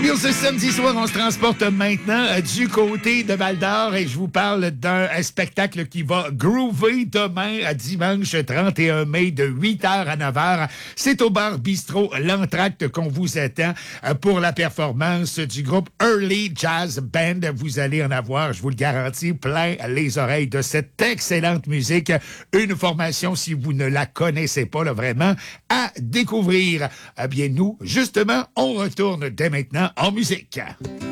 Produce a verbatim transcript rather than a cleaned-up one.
Ambiance ce samedi soir, on se transporte maintenant euh, du côté de Val-d'Or et je vous parle d'un euh, spectacle qui va groover demain, à dimanche trente et un mai, de huit heures à neuf heures. C'est au bar Bistrot L'Entracte qu'on vous attend euh, pour la performance du groupe Early Jazz Band. Vous allez en avoir, je vous le garantis, plein les oreilles de cette excellente musique. Une formation, si vous ne la connaissez pas, là, vraiment, à découvrir. Eh bien, nous, justement, on retourne dès maintenant en musique.